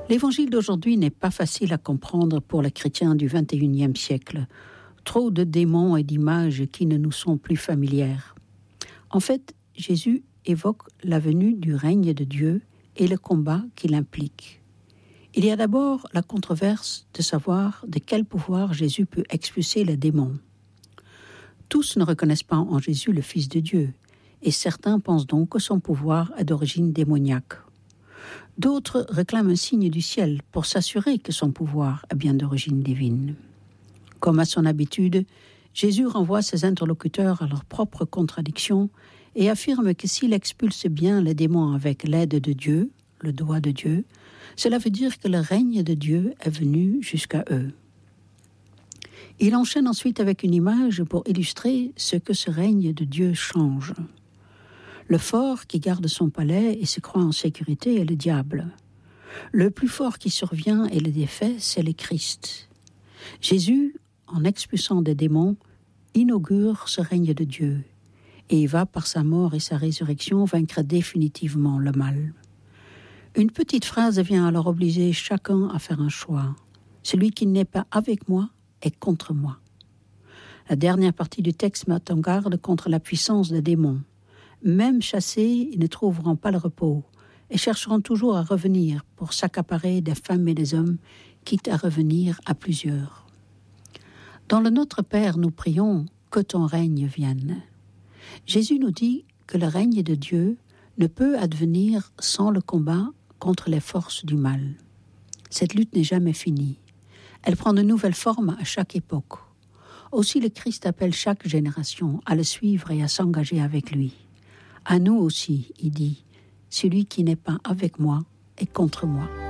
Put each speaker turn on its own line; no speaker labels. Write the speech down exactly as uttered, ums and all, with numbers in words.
L'évangile d'aujourd'hui n'est pas facile à comprendre pour les chrétiens du vingt et unième siècle. Trop de démons et d'images qui ne nous sont plus familières. En fait, Jésus évoque la venue du règne de Dieu et le combat qu'il implique. Il y a d'abord la controverse de savoir de quel pouvoir Jésus peut expulser les démons. Tous ne reconnaissent pas en Jésus le Fils de Dieu, et certains pensent donc que son pouvoir est d'origine démoniaque. D'autres réclament un signe du ciel pour s'assurer que son pouvoir est bien d'origine divine. Comme à son habitude, Jésus renvoie ses interlocuteurs à leurs propres contradictions et affirme que s'il expulse bien les démons avec l'aide de Dieu, le doigt de Dieu, cela veut dire que le règne de Dieu est venu jusqu'à eux. Il enchaîne ensuite avec une image pour illustrer ce que ce règne de Dieu change. Le fort qui garde son palais et se croit en sécurité est le diable. Le plus fort qui survient et le défait, c'est le Christ. Jésus, en expulsant des démons, inaugure ce règne de Dieu et il va, par sa mort et sa résurrection, vaincre définitivement le mal. Une petite phrase vient alors obliger chacun à faire un choix. Celui qui n'est pas avec moi est contre moi. La dernière partie du texte met en garde contre la puissance des démons. Même chassés, ils ne trouveront pas le repos et chercheront toujours à revenir pour s'accaparer des femmes et des hommes, quitte à revenir à plusieurs. Dans le Notre Père, nous prions que ton règne vienne. Jésus nous dit que le règne de Dieu ne peut advenir sans le combat contre les forces du mal. Cette lutte n'est jamais finie. Elle prend de nouvelles formes à chaque époque. Aussi le Christ appelle chaque génération à le suivre et à s'engager avec lui. À nous aussi, il dit, celui qui n'est pas avec moi est contre moi.